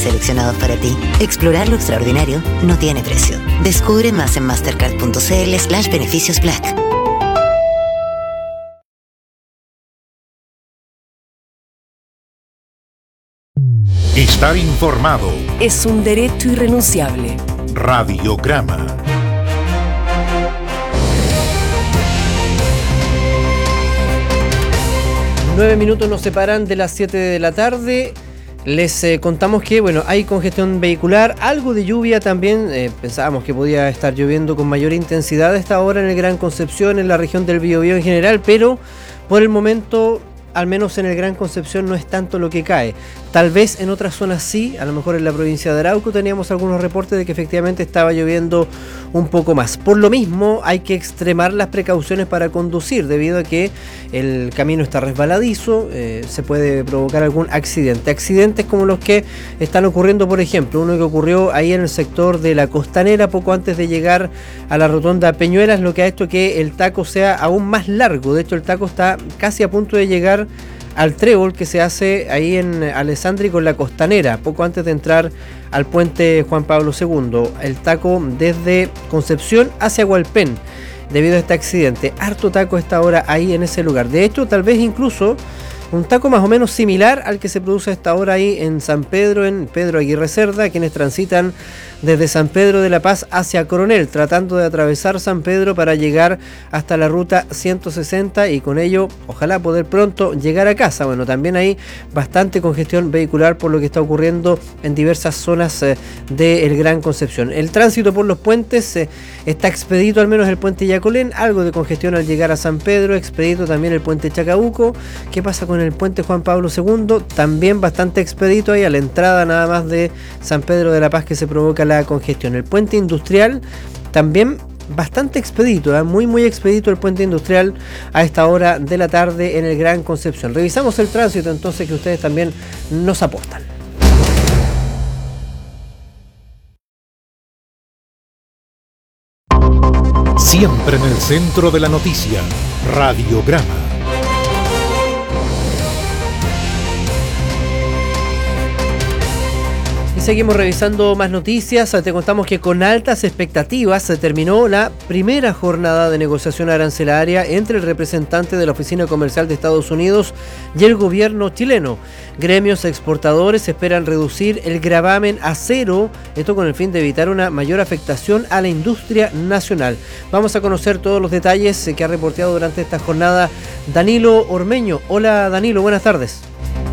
viajes seleccionados para ti. Explorar lo extraordinario no tiene precio. Descubre más en mastercard.cl/beneficios Black. Estar informado es un derecho irrenunciable. Radiograma. Nueve minutos nos separan de las 7 de la tarde. Les contamos que hay congestión vehicular, algo de lluvia también. Pensábamos que podía estar lloviendo con mayor intensidad a esta hora en el Gran Concepción, en la región del Biobío en general, pero por el momento, al menos en el Gran Concepción, no es tanto lo que cae. Tal vez en otras zonas sí, a lo mejor en la provincia de Arauco teníamos algunos reportes de que efectivamente estaba lloviendo un poco más. Por lo mismo, hay que extremar las precauciones para conducir, debido a que el camino está resbaladizo, se puede provocar algún accidente. Accidentes como los que están ocurriendo, por ejemplo, uno que ocurrió ahí en el sector de la Costanera, poco antes de llegar a la rotonda Peñuelas, lo que ha hecho que el taco sea aún más largo. De hecho, el taco está casi a punto de llegar al trébol que se hace ahí en Alessandri con la Costanera, poco antes de entrar al puente Juan Pablo II. El taco desde Concepción hacia Hualpén, debido a este accidente. Harto taco a esta hora ahí en ese lugar. De hecho, tal vez incluso un taco más o menos similar al que se produce a esta hora ahí en San Pedro, en Pedro Aguirre Cerda, quienes transitan desde San Pedro de la Paz hacia Coronel, tratando de atravesar San Pedro para llegar hasta la ruta 160 y con ello, ojalá poder pronto llegar a casa. Bueno, también hay bastante congestión vehicular por lo que está ocurriendo en diversas zonas del Gran Concepción. El tránsito por los puentes está expedito, al menos el puente Yacolén, algo de congestión al llegar a San Pedro, expedito también el puente Chacabuco. ¿Qué pasa con el puente Juan Pablo II? También bastante expedito ahí a la entrada nada más de San Pedro de la Paz, que se provoca la congestión. El puente industrial también bastante expedito, muy expedito el puente industrial a esta hora de la tarde en el Gran Concepción. Revisamos el tránsito entonces, que ustedes también nos aportan. Siempre en el centro de la noticia. Radiograma. Seguimos revisando más noticias. Te contamos que con altas expectativas se terminó la primera jornada de negociación arancelaria entre el representante de la Oficina Comercial de Estados Unidos y el gobierno chileno. Gremios exportadores esperan reducir el gravamen a cero, esto con el fin de evitar una mayor afectación a la industria nacional. Vamos a conocer todos los detalles que ha reporteado durante esta jornada Danilo Ormeño. Hola Danilo, buenas tardes.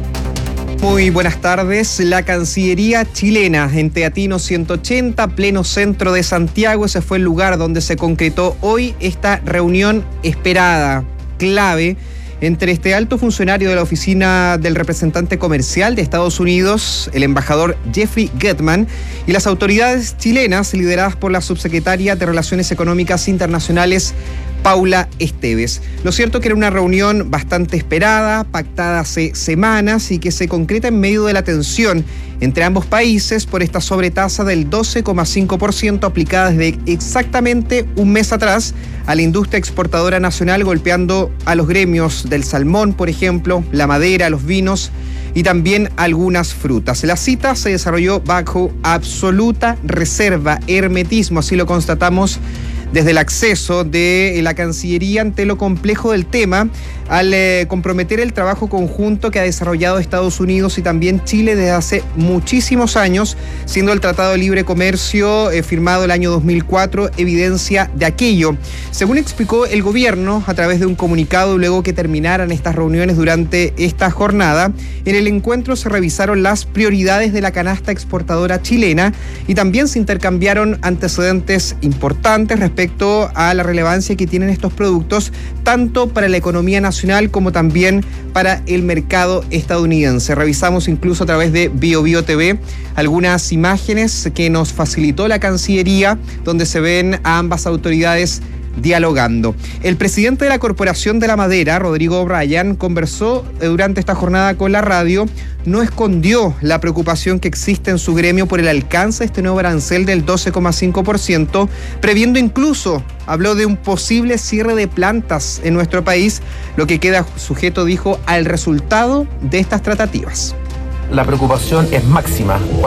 Muy buenas tardes. La Cancillería chilena en Teatino 180, pleno centro de Santiago. Ese fue el lugar donde se concretó hoy esta reunión esperada, clave, entre este alto funcionario de la oficina del representante comercial de Estados Unidos, el embajador Jeffrey Gettman, y las autoridades chilenas lideradas por la subsecretaria de Relaciones Económicas Internacionales, Paula Esteves. Lo cierto que era una reunión bastante esperada, pactada hace semanas y que se concreta en medio de la tensión entre ambos países por esta sobretasa del 12,5% aplicada desde exactamente un mes atrás a la industria exportadora nacional, golpeando a los gremios del salmón, por ejemplo, la madera, los vinos y también algunas frutas. La cita se desarrolló bajo absoluta reserva, hermetismo, así lo constatamos desde el acceso de la Cancillería ante lo complejo del tema, al comprometer el trabajo conjunto que ha desarrollado Estados Unidos y también Chile desde hace muchísimos años, siendo el Tratado de Libre Comercio firmado el año 2004 evidencia de aquello. Según explicó el gobierno a través de un comunicado luego que terminaran estas reuniones durante esta jornada, en el encuentro se revisaron las prioridades de la canasta exportadora chilena y también se intercambiaron antecedentes importantes respecto a la relevancia que tienen estos productos tanto para la economía nacional como también para el mercado estadounidense. Revisamos incluso a través de BioBio TV algunas imágenes que nos facilitó la Cancillería, donde se ven a ambas autoridades dialogando. El presidente de la Corporación de la Madera, Rodrigo O'Brien, conversó durante esta jornada con la radio, no escondió la preocupación que existe en su gremio por el alcance de este nuevo arancel del 12,5%, previendo incluso, habló de un posible cierre de plantas en nuestro país, lo que queda sujeto, dijo, al resultado de estas tratativas. La preocupación es máxima